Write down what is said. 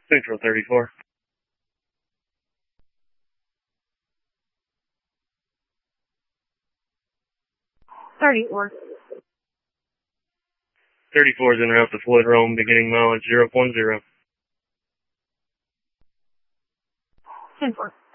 Central 34. 34. 34 is en route to Floyd Rome, beginning mileage 0.0. 10-4.